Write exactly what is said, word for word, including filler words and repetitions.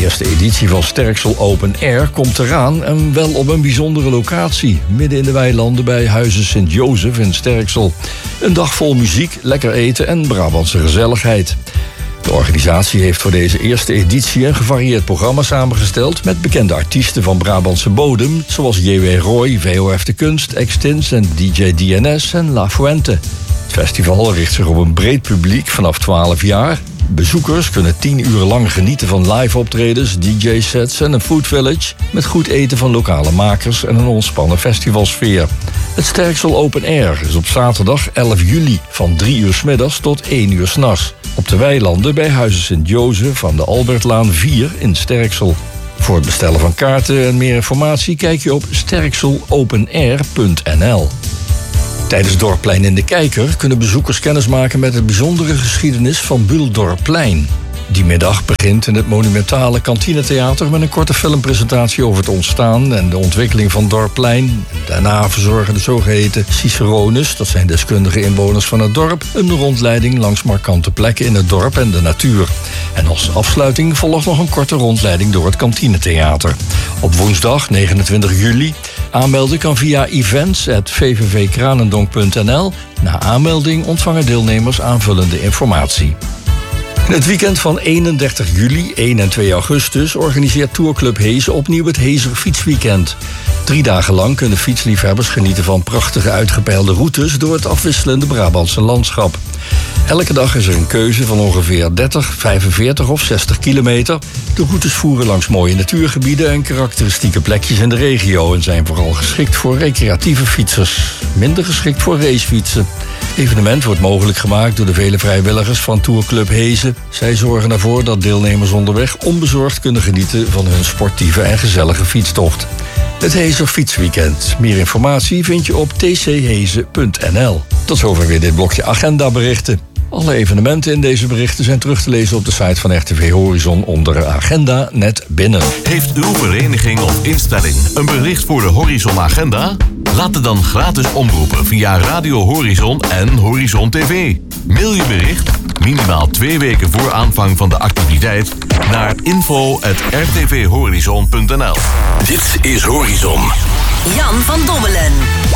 eerste editie van Sterksel Open Air komt eraan en wel op een bijzondere locatie. Midden in de weilanden bij Huize Sint-Jozef in Sterksel. Een dag vol muziek, lekker eten en Brabantse gezelligheid. De organisatie heeft voor deze eerste editie een gevarieerd programma samengesteld met bekende artiesten van Brabantse bodem, zoals J W Roy, V O F de Kunst, Extins en D J D N S en La Fuente. Het festival richt zich op een breed publiek vanaf twaalf jaar. Bezoekers kunnen tien uur lang genieten van live optredens, D J-sets en een food village met goed eten van lokale makers en een ontspannen festivalsfeer. Het Sterksel Open Air is op zaterdag elf juli van drie uur 's middags tot één uur 's nachts. Op de weilanden bij Huize Sint-Jozef aan de Albertlaan vier in Sterksel. Voor het bestellen van kaarten en meer informatie kijk je op sterkselopenair punt n l. Tijdens Dorpplein in de Kijker kunnen bezoekers kennismaken met de bijzondere geschiedenis van Buldorpplein. Die middag begint in het monumentale kantinetheater met een korte filmpresentatie over het ontstaan en de ontwikkeling van Dorpplein. Daarna verzorgen de zogeheten cicerones, dat zijn deskundige inwoners van het dorp, een rondleiding langs markante plekken in het dorp en de natuur. En als afsluiting volgt nog een korte rondleiding door het kantinetheater. Op woensdag negenentwintig juli aanmelden kan via events at v v v kranendonk punt n l. Na aanmelding ontvangen deelnemers aanvullende informatie. In het weekend van eenendertig juli, één en twee augustus organiseert Tourclub Hees opnieuw het Heezer Fietsweekend. Drie dagen lang kunnen fietsliefhebbers genieten van prachtige uitgepeilde routes door het afwisselende Brabantse landschap. Elke dag is er een keuze van ongeveer dertig, vijfenveertig of zestig kilometer. De routes voeren langs mooie natuurgebieden en karakteristieke plekjes in de regio en zijn vooral geschikt voor recreatieve fietsers, minder geschikt voor racefietsen. Het evenement wordt mogelijk gemaakt door de vele vrijwilligers van Tourclub Hezen. Zij zorgen ervoor dat deelnemers onderweg onbezorgd kunnen genieten van hun sportieve en gezellige fietstocht. Het Heezer Fietsweekend. Meer informatie vind je op t c hezen punt n l. Tot zover weer dit blokje agendaberichten. Alle evenementen in deze berichten zijn terug te lezen op de site van R T V Horizon onder agenda net binnen. Heeft uw vereniging of instelling een bericht voor de Horizon Agenda? Laat het dan gratis omroepen via Radio Horizon en Horizon T V. Mail je bericht minimaal twee weken voor aanvang van de activiteit naar info at r t v horizon punt n l. Dit is Horizon. Jan van Dommelen.